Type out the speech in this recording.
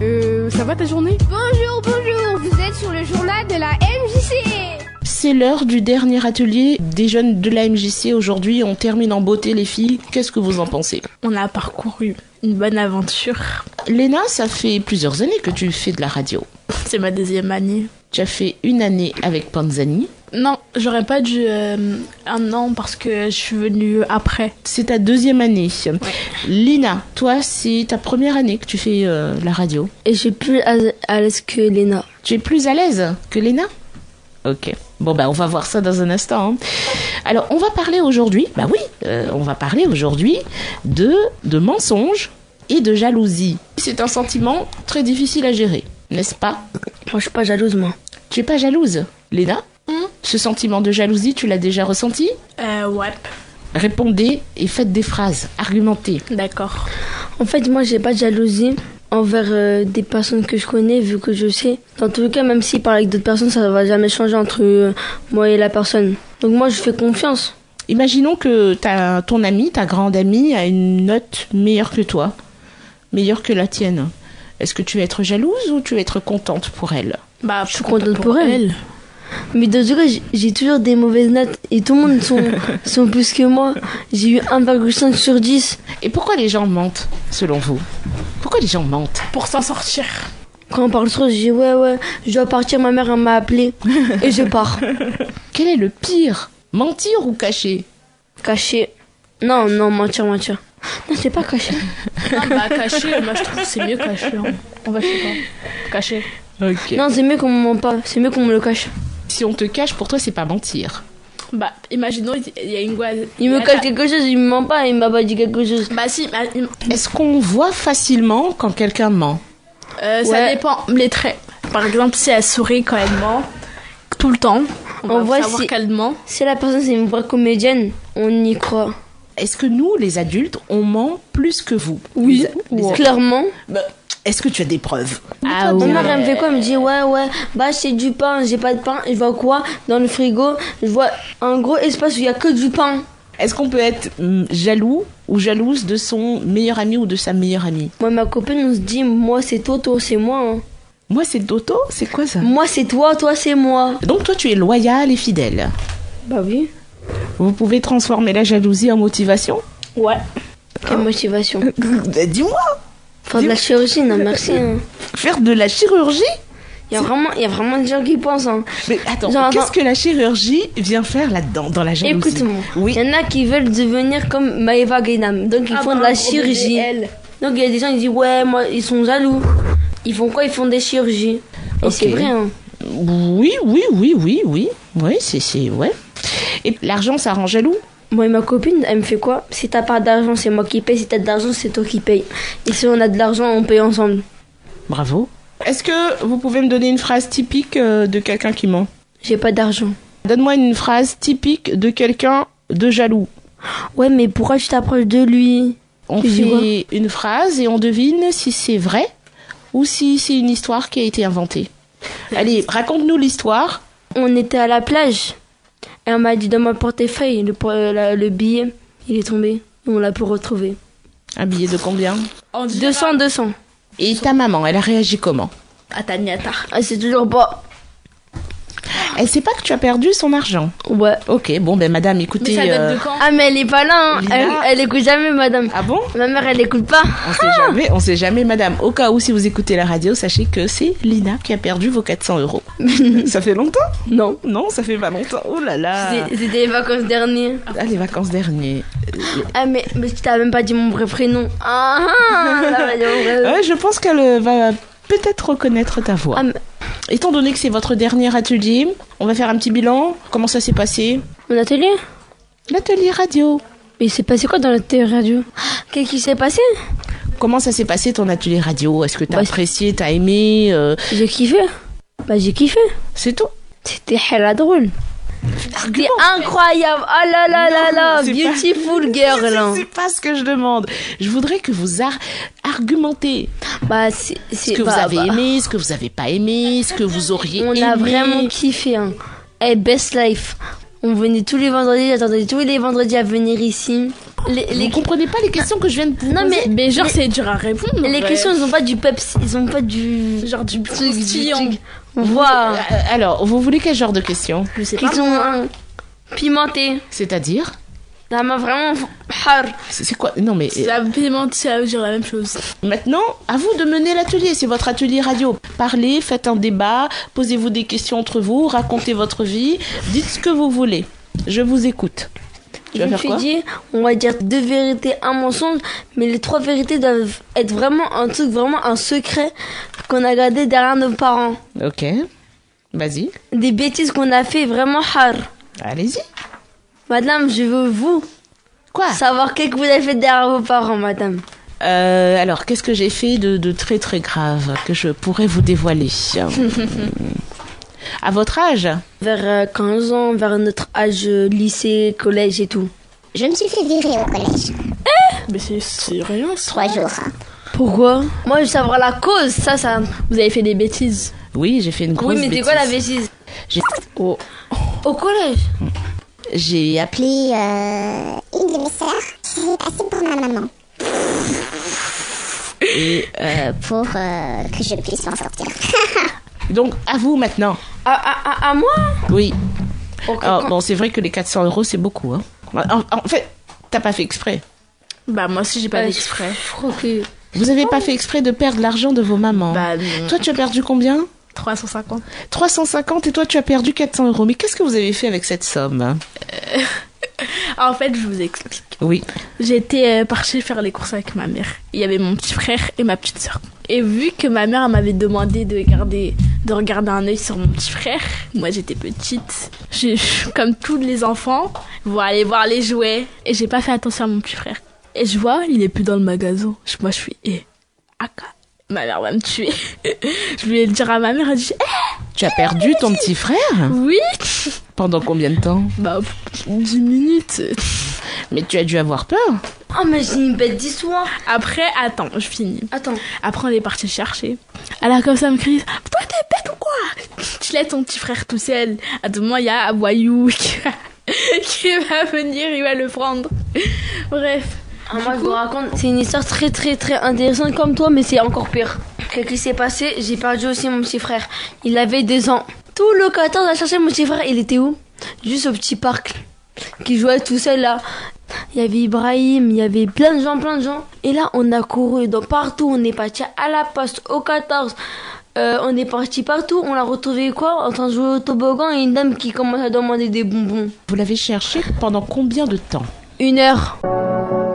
Ça va ta journée? Bonjour, vous êtes sur le journal de la MJC. C'est l'heure du dernier atelier des jeunes de la MJC. Aujourd'hui, on termine en beauté, les filles. Qu'est-ce que vous en pensez? On a parcouru une bonne aventure. Léna, ça fait plusieurs années que tu fais de la radio. C'est ma 2e année. Tu as fait une année avec Panzani. Non, j'aurais pas dû un an parce que je suis venue après. C'est ta 2e année. Ouais. Lina, toi, c'est ta première année que tu fais la radio. Et je suis plus à l'aise que Léna. Tu es plus à l'aise que Léna? Ok. Bon, on va voir ça dans un instant. Hein. Alors, on va parler aujourd'hui, on va parler aujourd'hui de mensonges et de jalousie. C'est un sentiment très difficile à gérer, n'est-ce pas? Moi, je suis pas jalouse, moi. Tu es pas jalouse, Léna? Ce sentiment de jalousie, tu l'as déjà ressenti? Ouais. Répondez et faites des phrases, argumentez. D'accord. En fait, moi, j'ai pas de jalousie envers des personnes que je connais, vu que je sais. Dans tous les cas, même s'il parle avec d'autres personnes, ça va jamais changer entre moi et la personne. Donc moi, je fais confiance. Imaginons que ton amie, ta grande amie, a une note meilleure que toi, meilleure que la tienne. Est-ce que tu vas être jalouse ou tu vas être contente pour elle? Je suis contente pour elle. Mais dans tout cas, j'ai toujours des mauvaises notes et tout le monde sont plus que moi. J'ai eu 1,5 sur 10. Et pourquoi les gens mentent, selon vous? Pourquoi les gens mentent? Pour s'en sortir. Quand on parle trop, je dis ouais, je dois partir, ma mère elle m'a appelé et je pars. Quel est le pire? Mentir ou cacher? Cacher. Non, mentir. Non, c'est pas cacher. Cacher, moi je trouve que c'est mieux cacher. Hein. On va chez toi. Cacher. Ok. Non, c'est mieux qu'on me ment pas, c'est mieux qu'on me le cache. Si on te cache, pour toi, c'est pas mentir. Imaginons, il y a une goise. Il me cache quelque chose, il me ment pas, il m'a pas dit quelque chose. Si. Est-ce qu'on voit facilement quand quelqu'un ment? Ça dépend. Les traits. Par exemple, si elle sourit quand elle ment, tout le temps, on va savoir qu'elle ment. Si la personne c'est une vraie comédienne, on y croit. Est-ce que nous, les adultes, on ment plus que vous? Oui, clairement. Est-ce que tu as des preuves? Ma mère elle me fait quoi? Elle me dit ouais, c'est du pain, j'ai pas de pain. Je vois quoi dans le frigo? Je vois un gros espace où il y a que du pain. Est-ce qu'on peut être jaloux ou jalouse de son meilleur ami ou de sa meilleure amie? Moi, ma copine, on se dit moi c'est Toto, c'est moi. Hein. Moi c'est Toto? C'est quoi ça? Moi c'est toi c'est moi. Donc toi tu es loyal et fidèle? Bah oui. Vous pouvez transformer la jalousie en motivation? Ouais. Quelle motivation? Dis-moi. Faire de la chirurgie, non merci. Hein. Faire de la chirurgie? Il y a vraiment des gens qui pensent. Hein. Mais attends, qu'est-ce que la chirurgie vient faire là-dedans, dans la jalousie? Écoute-moi, oui. Il y en a qui veulent devenir comme Maëva Gainam, donc ils font de la chirurgie. Donc il y a des gens qui disent ouais, moi ils sont jaloux. Ils font quoi? Ils font des chirurgies. Et c'est vrai. Hein. Oui. Oui, c'est ouais. Et l'argent, ça rend jaloux? Moi et ma copine, elle me fait quoi? Si t'as pas d'argent, c'est moi qui paye. Si t'as de l'argent, c'est toi qui paye. Et si on a de l'argent, on paye ensemble. Bravo. Est-ce que vous pouvez me donner une phrase typique de quelqu'un qui ment? J'ai pas d'argent. Donne-moi une phrase typique de quelqu'un de jaloux. Ouais, mais pourquoi tu t'approches de lui? On fait une phrase et on devine si c'est vrai ou si c'est une histoire qui a été inventée. Allez, raconte-nous l'histoire. On était à la plage. Et on m'a dit dans mon portefeuille, le billet, il est tombé. On l'a pu retrouver. Un billet de combien? 200. Et ta maman, elle a réagi comment? Ataniata. C'est toujours pas. Elle sait pas que tu as perdu son argent? Ouais. Ok, bon madame, écoutez... Mais ça date de quand? Ah mais elle est pas là, hein. Elle écoute jamais madame. Ah bon? Ma mère elle écoute pas. On sait jamais madame. Au cas où si vous écoutez la radio, sachez que c'est Lina qui a perdu vos 400 €. Ça fait longtemps? Non, ça fait pas longtemps. Oh là là. C'était les vacances dernières. Ah, les vacances dernières. Ah mais tu t'as même pas dit mon vrai prénom. Ouais, je pense qu'elle va peut-être reconnaître ta voix. Étant donné que c'est votre dernier atelier, on va faire un petit bilan. Comment ça s'est passé? Mon atelier? L'atelier radio. Mais il s'est passé quoi dans l'atelier radio? Qu'est-ce qui s'est passé? Comment ça s'est passé ton atelier radio? Est-ce que t'as apprécié, t'as aimé J'ai kiffé. J'ai kiffé. C'est tout? C'était hella drôle. C'était incroyable. Oh là là là, beautiful girl. C'est pas ce que je demande. Je voudrais que vous argumentez. Ce que vous avez aimé, ce que vous avez pas aimé, ce que vous auriez aimé. On a vraiment kiffé. Hein. Best life. On venait tous les vendredis, j'attendais tous les vendredis à venir ici. Vous comprenez pas les questions que je viens de vous Non, poser? Mais genre, c'est dur à répondre. Les questions, ils ont pas du peps, ils ont pas du... Genre du truc, croustillant. Voilà. Alors, vous voulez quel genre de questions? Je sais pas. Questions pimentées. C'est-à-dire? Ça m'a vraiment... har. C'est quoi? Non, mais Ça pimente, ça veut dire la même chose. maintenant, à vous de mener l'atelier. C'est votre atelier radio. Parlez, faites un débat, posez-vous des questions entre vous, racontez votre vie, dites ce que vous voulez. Je vous écoute. Tu vas Je me faire suis quoi? dit, on va dire 2 vérités, un mensonge, mais les 3 vérités doivent être vraiment un truc, vraiment un secret qu'on a gardé derrière nos parents. Ok. Vas-y. Des bêtises qu'on a fait vraiment har. Allez-y. Madame, je veux vous Quoi? savoir qu'est-ce que vous avez fait derrière vos parents, madame. Alors, qu'est-ce que j'ai fait de très très grave que je pourrais vous dévoiler? À votre âge? Vers 15 ans, vers notre âge lycée, collège et tout. Je me suis fait virer au collège. Mais c'est rien. 3 jours. Pourquoi? Moi, je veux savoir la cause, ça... Vous avez fait des bêtises. Oui, j'ai fait une grosse Oui, mais c'est bêtise. quoi la bêtise? Oh. Au collège? J'ai appelé... Une de mes sœurs, je suis passée pour ma maman. Et, Pour que je puisse m'en sortir. donc, à vous maintenant. À moi? Oui. Ok, Alors, bon, c'est vrai que les 400 € c'est beaucoup. Hein. En fait, t'as pas fait exprès. Bah, moi aussi, j'ai pas fait exprès. Je crois que... Vous avez pas fait exprès de perdre l'argent de vos mamans. Bah, non. Toi, tu as perdu combien? 350. 350 et toi, tu as perdu 400 €. Mais qu'est-ce que vous avez fait avec cette somme? En fait, je vous explique. Oui. J'étais partie faire les courses avec ma mère. Il y avait mon petit frère et ma petite sœur. Et vu que ma mère m'avait demandé de regarder un œil sur mon petit frère, moi j'étais petite. Comme tous les enfants, vous aller voir les jouets. Et j'ai pas fait attention à mon petit frère. Et je vois, il est plus dans le magasin. Moi je suis, Aka, ma mère va me tuer. Je voulais le dire à ma mère, elle dit, Tu as perdu ton petit frère? oui. Pendant combien de temps? Bah, 10 minutes. Mais tu as dû avoir peur. Oh, mais j'ai une bête d'histoire. Après, attends, je finis. Attends. Après, on est parti chercher. Elle a comme ça me crie, toi t'es bête ou quoi? Tu laisses ton petit frère tout seul. À tout moment, il y a un voyou qui va venir, il va le prendre. Bref. Moi, je vous raconte, c'est une histoire très très très intéressante comme toi, mais c'est encore pire. Qu'est-ce qui s'est passé? J'ai perdu aussi mon petit frère. Il avait 2 ans. Tout le 14 a cherché mon petit frère. Il était où? Juste au petit parc. Qui jouait tout seul là. Il y avait Ibrahim, il y avait plein de gens. Et là, on a couru dans partout. On est parti à la poste, au 14. On est parti partout. On l'a retrouvé quoi? En train de jouer au toboggan et une dame qui commence à demander des bonbons. Vous l'avez cherché pendant combien de temps? 1 heure.